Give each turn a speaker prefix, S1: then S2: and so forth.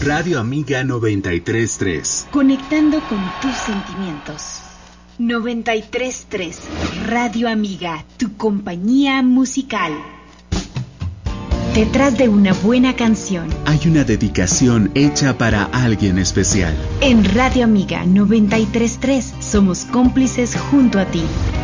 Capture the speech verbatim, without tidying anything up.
S1: Radio Amiga noventa y tres punto tres.
S2: Conectando con tus sentimientos. noventa y tres punto tres. Radio Amiga, tu compañía musical. Detrás de una buena canción
S1: hay una dedicación hecha para alguien especial.
S2: En Radio Amiga noventa y tres punto tres somos cómplices junto a ti.